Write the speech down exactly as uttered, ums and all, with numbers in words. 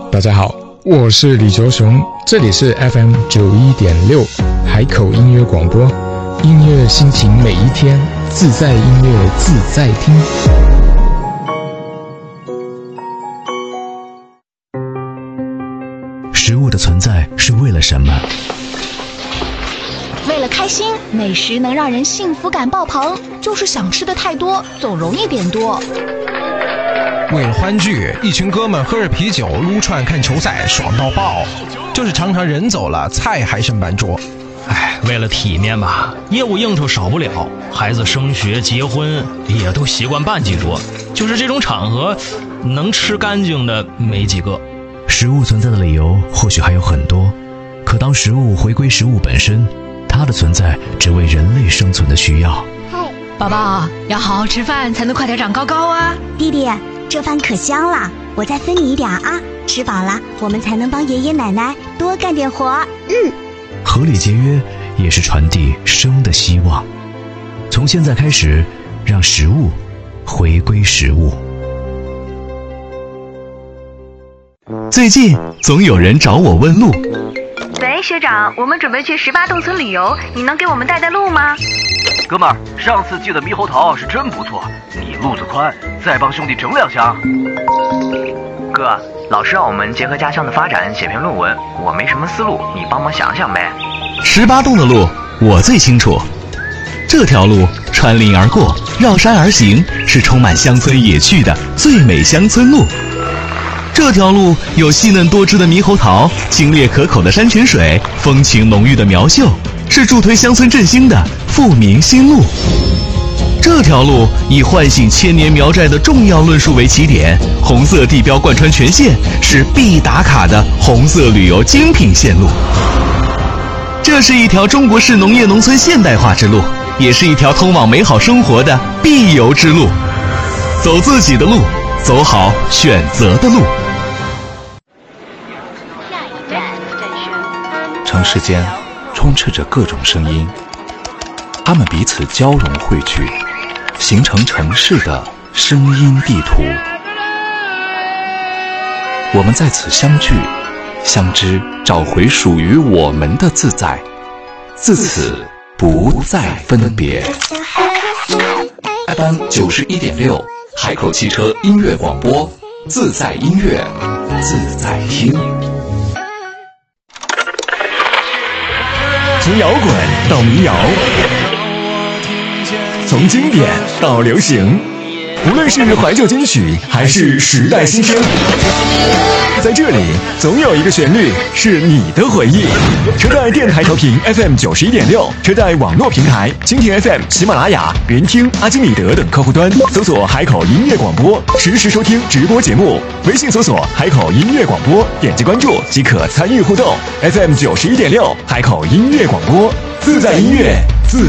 大家好，我是李卓雄，这里是 F M 九一点六海口音乐广播，音乐心情每一天，自在音乐自在听。 食物的存在是为了什么？ 为了开心，美食能让人幸福感爆棚，就是想吃的太多，总容易点多。 为了欢聚，一群哥们喝着啤酒撸串看球赛，爽到爆。就是常常人走了，菜还剩半桌。 哎，为了体面嘛，业务应酬少不了，孩子升学结婚也都习惯办几桌。就是这种场合，能吃干净的没几个。 食物存在的理由或许还有很多，可当食物回归食物本身，它的存在只为人类生存的需要。 宝宝，要好好吃饭才能快点长高高啊！ 弟弟，这饭可香了，我再分你一点啊！吃饱了，我们才能帮爷爷奶奶多干点活。嗯， 合理节约也是传递生的希望。从现在开始，让食物回归食物。最近总有人找我问路。 喂，学长，我们准备去十八洞村旅游，你能给我们带带路吗？ 哥们儿，上次寄的猕猴桃是真不错，你路子宽，再帮兄弟整两箱。 哥，老师让我们结合家乡的发展写篇论文，我没什么思路，你帮忙想想呗。 十八洞的路我最清楚，这条路穿林而过，绕山而行，是充满乡村野趣的最美乡村路。这条路有细嫩多汁的猕猴桃，清冽可口的山泉水，风情浓郁的苗绣，是助推乡村振兴的富民新路。这条路以唤醒千年苗寨的重要论述为起点，红色地标贯穿全线，是必打卡的红色旅游精品线路。这是一条中国式农业农村现代化之路，也是一条通往美好生活的必游之路。走自己的路，走好选择的路。 城市间充斥着各种声音，它们彼此交融汇聚，形成城市的声音地图。我们在此相聚相知，找回属于我们的自在，自此不再分别。 F M 九十一点六海口汽车音乐广播，自在音乐自在听。 从摇滚到民谣，从经典到流行，无论是怀旧金曲还是时代新声，在这里总有一个旋律是你的回忆。车载电台调频 F M 九十一点六，车载网络平台蜻蜓 F M、喜马拉雅、云听、阿基米德等客户端搜索海口音乐广播，实时收听直播节目。微信搜索海口音乐广播，点击关注即可参与互动。F M 九十一点六海口音乐广播，自在音乐自